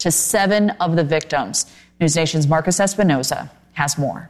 to 7 of the victims. News Nation's Marcus Espinoza has more.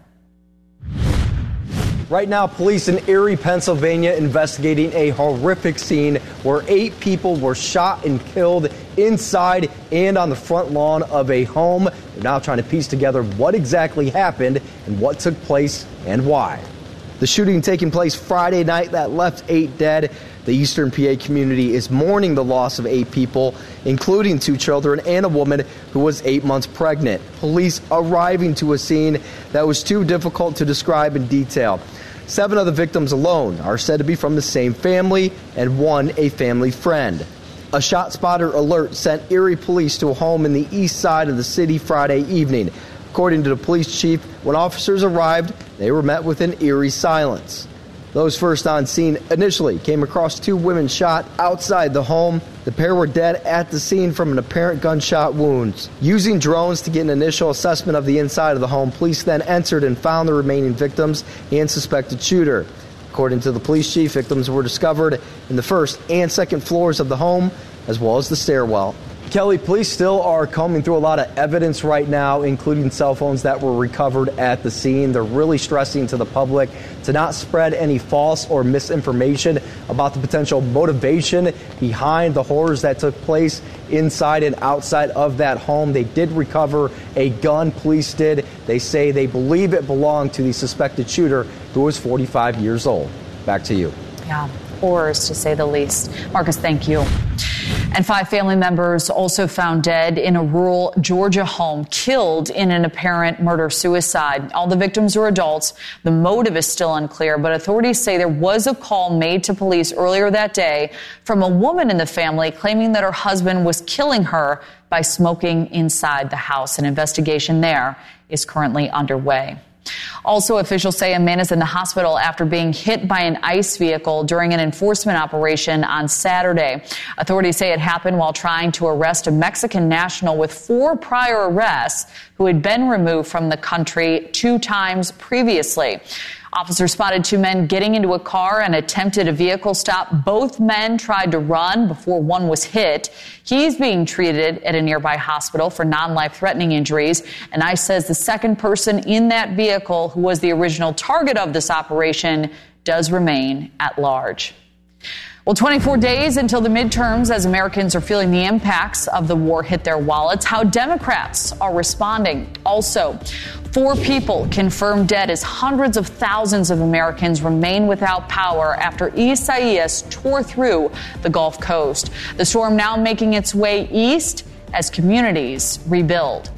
Right now, police in Erie, Pennsylvania, investigating a horrific scene where 8 people were shot and killed inside and on the front lawn of a home. They're now trying to piece together what exactly happened and what took place and why. The shooting taking place Friday night that left 8 dead. The Eastern PA community is mourning the loss of 8 people, including 2 children and a woman who was 8 months pregnant. Police arriving to a scene that was too difficult to describe in detail. 7 of the victims alone are said to be from the same family, and 1 a family friend. A shot spotter alert sent Erie police to a home in the east side of the city Friday evening. According to the police chief, when officers arrived, they were met with an eerie silence. Those first on scene initially came across 2 women shot outside the home. The pair were dead at the scene from an apparent gunshot wounds. Using drones to get an initial assessment of the inside of the home, police then entered and found the remaining victims and suspected shooter. According to the police chief, victims were discovered in the first and second floors of the home, as well as the stairwell. Kelly, police still are combing through a lot of evidence right now, including cell phones that were recovered at the scene. They're really stressing to the public to not spread any false or misinformation about the potential motivation behind the horrors that took place inside and outside of that home. They did recover a gun, police did. They say they believe it belonged to the suspected shooter, who was 45 years old. Back to you. Yeah, horrors to say the least. Marcus, thank you. And 5 family members also found dead in a rural Georgia home, killed in an apparent murder-suicide. All the victims were adults. The motive is still unclear, but authorities say there was a call made to police earlier that day from a woman in the family claiming that her husband was killing her by smoking inside the house. An investigation there is currently underway. Also, officials say a man is in the hospital after being hit by an ICE vehicle during an enforcement operation on Saturday. Authorities say it happened while trying to arrest a Mexican national with 4 prior arrests who had been removed from the country 2 times previously. Officers spotted 2 men getting into a car and attempted a vehicle stop. Both men tried to run before one was hit. He's being treated at a nearby hospital for non-life-threatening injuries. And ICE says the second person in that vehicle, who was the original target of this operation, does remain at large. Well, 24 days until the midterms as Americans are feeling the impacts of the war hit their wallets. How Democrats are responding. Also, 4 people confirmed dead as hundreds of thousands of Americans remain without power after Isaias tore through the Gulf Coast. The storm now making its way east as communities rebuild.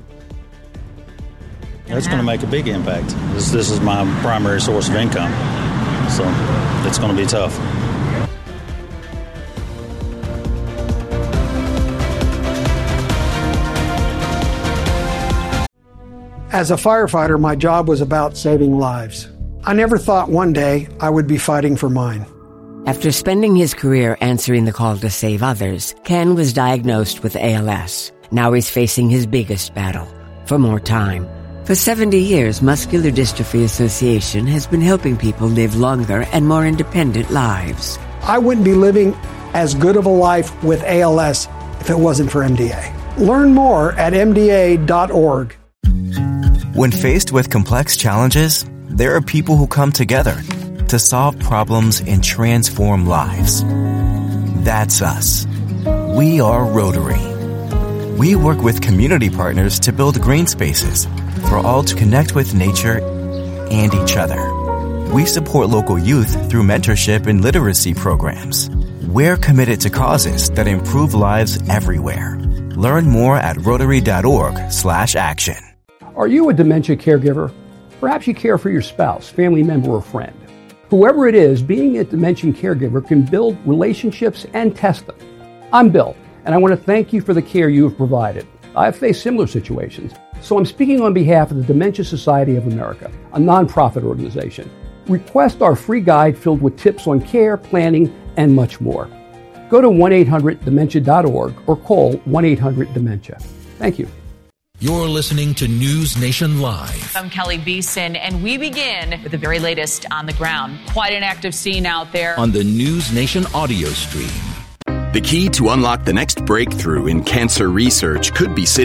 It's going to make a big impact. This is my primary source of income, so it's going to be tough. As a firefighter, my job was about saving lives. I never thought one day I would be fighting for mine. After spending his career answering the call to save others, Ken was diagnosed with ALS. Now he's facing his biggest battle, for more time. For 70 years, Muscular Dystrophy Association has been helping people live longer and more independent lives. I wouldn't be living as good of a life with ALS if it wasn't for MDA. Learn more at MDA.org. When faced with complex challenges, there are people who come together to solve problems and transform lives. That's us. We are Rotary. We work with community partners to build green spaces for all to connect with nature and each other. We support local youth through mentorship and literacy programs. We're committed to causes that improve lives everywhere. Learn more at Rotary.org/action. Are you a dementia caregiver? Perhaps you care for your spouse, family member, or friend. Whoever it is, being a dementia caregiver can build relationships and test them. I'm Bill, and I want to thank you for the care you have provided. I've faced similar situations, so I'm speaking on behalf of the Dementia Society of America, a nonprofit organization. Request our free guide filled with tips on care, planning, and much more. Go to 1-800-DEMENTIA.org or call 1-800-DEMENTIA. Thank you. You're listening to News Nation Live. I'm Kelly Beeson, and we begin with the very latest on the ground. Quite an active scene out there. On the News Nation audio stream. The key to unlock the next breakthrough in cancer research could be sitting